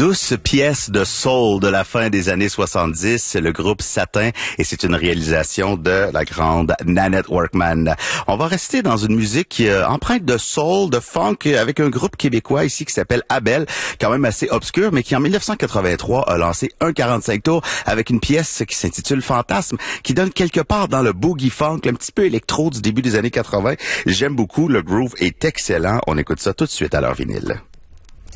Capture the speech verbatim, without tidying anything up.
Douce pièce de soul de la fin des années soixante-dix, c'est le groupe Satin et c'est une réalisation de la grande Nanette Workman. On va rester dans une musique euh, empreinte de soul, de funk, avec un groupe québécois ici qui s'appelle Abel, quand même assez obscur, mais qui en dix-neuf cent quatre-vingt-trois a lancé un quarante-cinq tours avec une pièce qui s'intitule Fantasme, qui donne quelque part dans le boogie funk, un petit peu électro du début des années quatre-vingts. J'aime beaucoup, le groove est excellent. On écoute ça tout de suite à leur vinyle.